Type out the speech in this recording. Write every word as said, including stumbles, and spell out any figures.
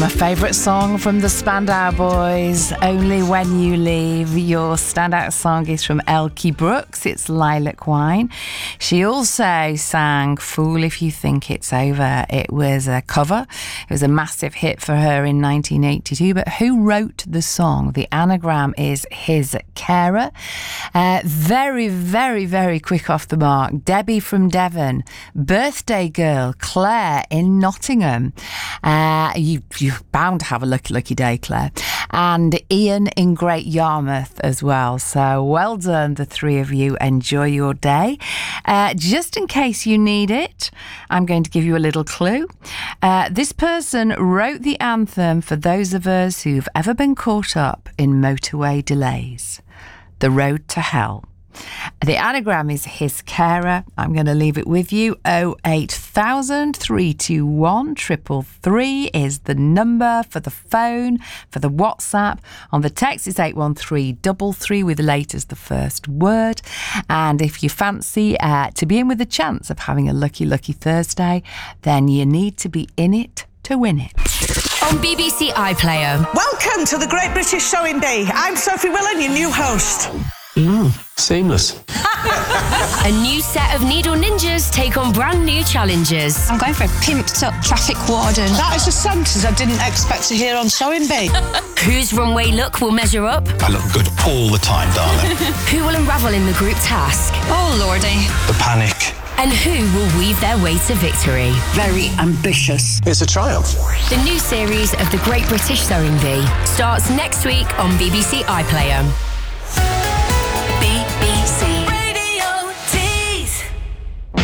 My favourite song from the Spandau Boys, Only When You Leave. Your standout song is from Elkie Brooks. It's Lilac Wine. She also sang Fool If You Think It's Over. It was a cover. It was a massive hit for her in nineteen eighty-two. But who wrote the song? The anagram is his carer. Uh, very, very, very quick off the mark. Debbie from Devon. Birthday girl, Claire in Nottingham. Uh, you, you're bound to have a lucky, lucky day, Claire. And Ian in Great Yarmouth as well. So well done, the three of you. Enjoy your day. Uh, just in case you need it, I'm going to give you a little clue. Uh, this person wrote the anthem for those of us who've ever been caught up in motorway delays. The Road to Hell. The anagram is his carer. I'm going to leave it with you. oh eight thousand, three two one, three three three is the number for the phone, for the WhatsApp. On the text, it's eight one three three three with late as the first word. And if you fancy uh, to be in with a chance of having a lucky, lucky Thursday, then you need to be in it to win it. On B B C iPlayer. Welcome to the Great British Sewing Bee. I'm Sophie Willan, your new host. Mm, seamless. A new set of needle ninjas take on brand new challenges. I'm going for a pimped up traffic warden. That is a sentence I didn't expect to hear on Sewing Bee. Whose runway look will measure up? I look good all the time, darling. Who will unravel in the group task? Oh, lordy. The panic. And who will weave their way to victory? Very ambitious. It's a triumph. The new series of The Great British Sewing Bee starts next week on B B C iPlayer.